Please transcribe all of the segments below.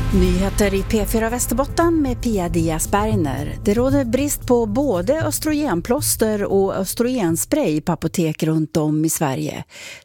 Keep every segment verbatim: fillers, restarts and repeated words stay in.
Nyheter i P fyra Västerbotten med Pia Diaz-Bergner. Det råder brist på både östrogenplåster och östrogenspray på apotek runt om i Sverige.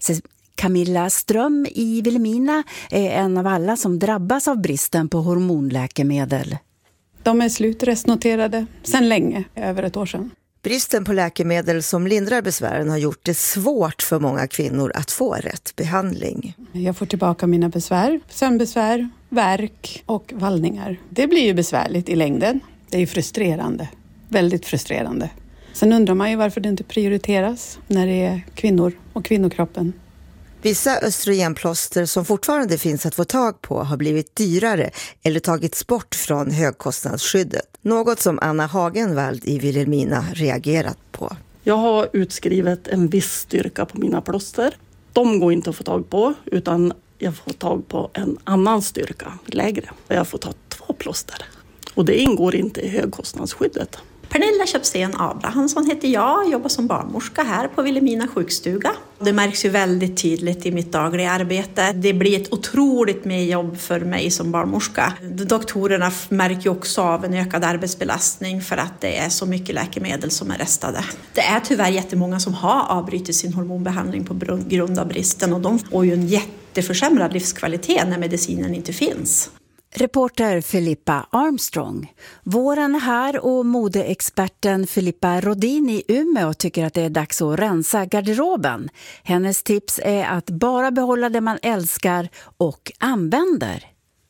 Camilla Ström i Vilhelmina är en av alla som drabbas av bristen på hormonläkemedel. De är slutrestnoterade sedan länge, över ett år sedan. Bristen på läkemedel som lindrar besvären har gjort det svårt för många kvinnor att få rätt behandling. Jag får tillbaka mina besvär, sömnbesvär, värk och vallningar. Det blir ju besvärligt i längden. Det är ju frustrerande, väldigt frustrerande. Sen undrar man ju varför det inte prioriteras när det är kvinnor och kvinnokroppen. Vissa östrogenplåster som fortfarande finns att få tag på har blivit dyrare eller tagits bort från högkostnadsskyddet. Något som Anna Hagenvald i Vilhelmina reagerat på. Jag har utskrivet en viss styrka på mina plåster. De går inte att få tag på, utan jag får tag på en annan styrka, lägre. Jag får ta två plåster. Och det ingår inte i högkostnadsskyddet. Pernilla Köpsen Abrahamsson heter jag, jobbar som barnmorska här på Vilhelmina sjukstuga. Det märks ju väldigt tydligt i mitt dagliga arbete. Det blir ett otroligt mer jobb för mig som barnmorska. Doktorerna märker också av en ökad arbetsbelastning för att det är så mycket läkemedel som är restade. Det är tyvärr jättemånga som har avbrutit sin hormonbehandling på grund av bristen och de får ju en jätteförsämrad livskvalitet när medicinen inte finns. Reporter Filippa Armstrong. Våren är här och modeexperten Filippa Rodin i Umeå tycker att det är dags att rensa garderoben. Hennes tips är att bara behålla det man älskar och använder.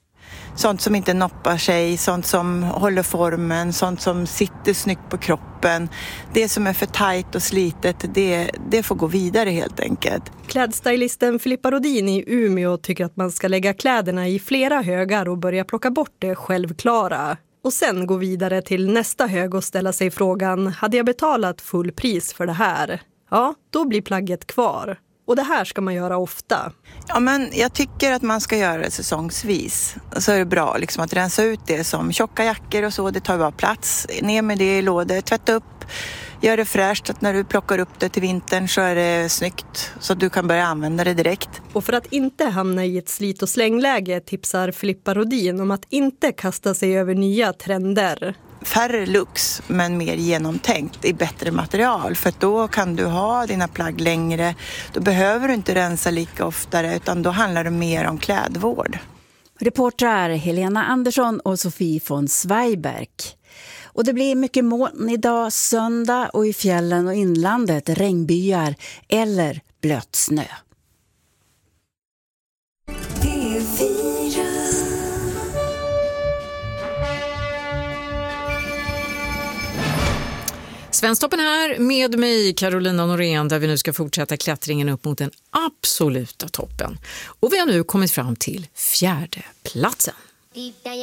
Sånt som inte noppar sig, sånt som håller formen, sånt som sitter snyggt på kroppen. Det som är för tajt och slitet, det, det får gå vidare helt enkelt. Klädstylisten Filippa Rodin i Umeå tycker att man ska lägga kläderna i flera högar och börja plocka bort det självklara. Och sen gå vidare till nästa hög och ställa sig frågan, hade jag betalat full pris för det här? Ja, då blir plagget kvar. Och det här ska man göra ofta. Ja, men jag tycker att man ska göra det säsongsvis. Så är det bra liksom, att rensa ut det som tjocka jackor och så. Det tar bara plats. Ner med det i lådor. Tvätta upp. Gör det fräscht. Att när du plockar upp det till vintern så är det snyggt. Så att du kan börja använda det direkt. Och för att inte hamna i ett slit- och slängläge tipsar Filippa Rodin om att inte kasta sig över nya trender. Färre lux men mer genomtänkt i bättre material, för då kan du ha dina plagg längre. Då behöver du inte rensa lika oftare, utan då handlar det mer om klädvård. Reportrar Helena Andersson och Sofie von Zweiberg. Och det blir mycket moln idag söndag och i fjällen och inlandet regnbyar eller blöt snö. Svensktoppen här med mig, Carolina Norén, där vi nu ska fortsätta klättringen upp mot den absoluta toppen. Och vi har nu kommit fram till fjärde platsen.